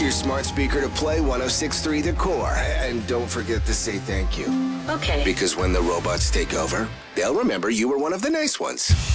your smart speaker to play 106.3 The Core. And don't forget to say thank you. Okay. Because when the robots take over, they'll remember you were one of the nice ones.